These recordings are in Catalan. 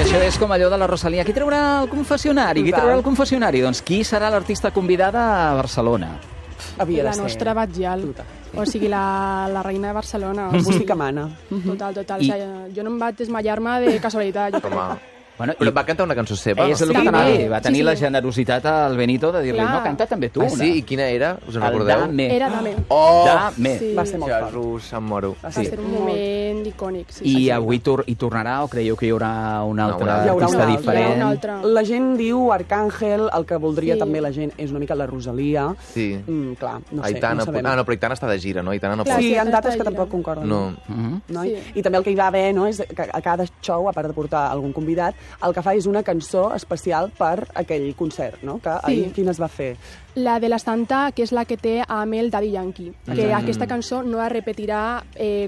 Que això és com allò de la Rosalía. Qui traurà el confessionari? Qui traurà el confessionari? Doncs qui serà l'artista convidada a Barcelona? Havia de La ser. nostra Batjal. O sigui, la reina de Barcelona. Música mana. Total. O sigui, jo no em vaig desmallar-me de casualitat. Jo crec. Bueno, però va cantar una cançó seva? És el que t'anava a dir. Va tenir la generositat al Benito de dir-li, Clar. no, canta també tu. Ah, sí? I quina era? Us en El recordeu? Dame. Era Dame. Oh! Dame. Sí. Va ser molt fort. Jesús, em moro. Va ser un moment icònic. Sí, I sí. avui hi tornarà o creieu que hi haurà un altre Hi haurà artista un altre. diferent? Hi haurà un altre. La gent diu Arcàngel, el que voldria Sí. també la gent és una mica la Rosalia. Sí. Clar, no sé, Aitana, no sabem. no, però Aitana està de gira, no? Aitana no Clar, pot. Sí, hi ha sí, dates està que de tampoc gira. concorden. No. No? Sí. I també el que hi va haver, no, és que a cada show, a part de portar algun convidat, el que fa és una cançó especial per aquell concert, no? Que ahir quina es va fer? La de la Santa, que és la que té amb el Daddy Yankee, que aquesta cançó no es repetirà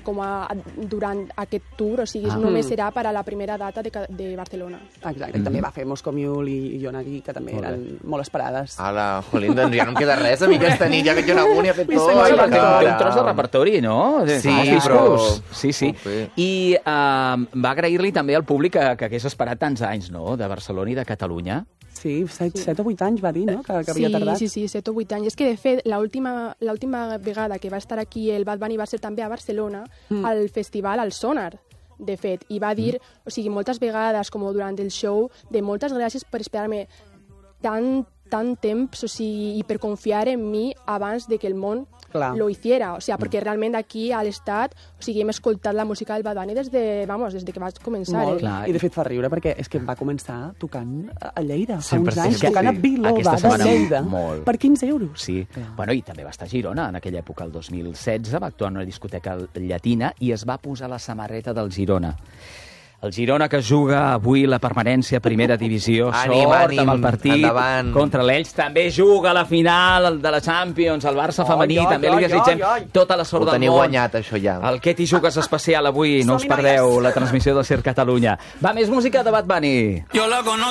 durant aquest tour, o sigui, només serà per a la primera data de Barcelona. Exacte, també va fer Moscow Mule i Yonagi, que també eren molt esperades. Ala, jolín, doncs ja no em queda res a mi aquesta nit, ja que jo Naguni ha fet tot. senyor, Sí, perquè Caram. té un tros de repertori, no? Sí, Fa molts però- discos. Sí. Jope. I va agrair-li també al públic que hagués esperat tants anys, no?, de Barcelona i de Catalunya. Sí, 7 o 8 anys va dir, no?, que havia tardat. Sí, 7 o 8 anys. És que, de fet, l'última vegada que va estar aquí el Bad Bunny va ser també a Barcelona, al festival al Sonar, de fet, i va dir, o sigui, moltes vegades, com durant el show, de moltes gràcies per esperar-me tant temps, o sigui, i per confiar en mi abans de que el món lo hiciera, o sigui, perquè realment aquí a l'Estat, o sigui, hem escoltat la música del Bad Bunny des que vaig començar. Molt. Clar. I de fet fa riure perquè és que va començar tocant a Lleida, fa Sempre, uns anys, sempre, tocant a sí. Biloba Aquesta de setmana Lleida, molt. per 15 euros. Sí. Bueno, i també va estar a Girona en aquella època, el 2016, va actuar en una discoteca llatina i es va posar la samarreta del Girona. El Girona que juga avui la permanència a primera divisió, Ànim, sort ànim, amb el partit endavant. contra l'Elx, també juga a la final de la Champions, el Barça femení, ai, també li ai, desitgem ai, ai. tota la sort Ho del teniu món. guanyat, això ja. El Què t'hi jugues especial avui, no us Som-hi, perdeu la transmissió del Circ Catalunya. Va, més música de Bad Bunny. Yo la conocí.